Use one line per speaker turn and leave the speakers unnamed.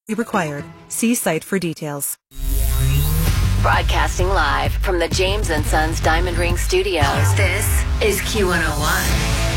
required. See site for details.
Broadcasting live from the James & Sons Diamond Ring Studios. This is Q101.